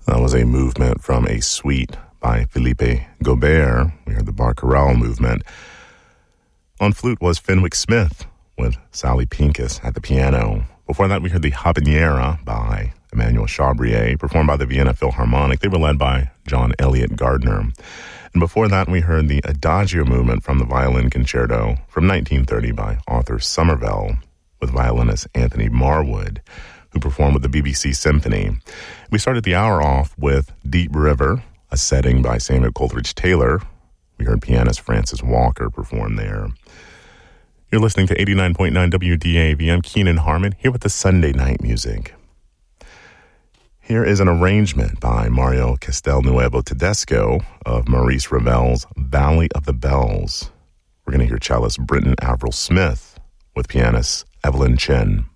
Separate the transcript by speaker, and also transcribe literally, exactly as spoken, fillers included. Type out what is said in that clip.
Speaker 1: That was a movement from a suite by Philippe Gobert. We heard the Bar Chorale movement. On flute was Fenwick Smith with Sally Pincus at the piano. Before that, we heard the Habanera by Emmanuel Chabrier, performed by the Vienna Philharmonic. They were led by John Elliott Gardner. And before that, we heard the Adagio movement from the Violin Concerto from nineteen thirty by Arthur Somervell with violinist Anthony Marwood, who performed with the B B C Symphony. We started the hour off with Deep River, a setting by Samuel Coleridge Taylor. We heard pianist Francis Walker perform there. You're listening to eighty-nine point nine W D A V. I'm Keenan Harmon, here with the Sunday night music. Here is an arrangement by Mario Castelnuovo Tedesco of Maurice Ravel's Valley of the Bells. We're going to hear cellist Britton Avril Smith with pianist Evelyn Chen.